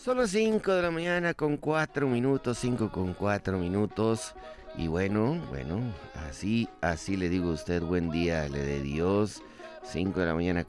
Son las 5 de la mañana con 4 minutos, 5 con 4 minutos. Y bueno, así le digo a usted, buen día, le de Dios. 5 de la mañana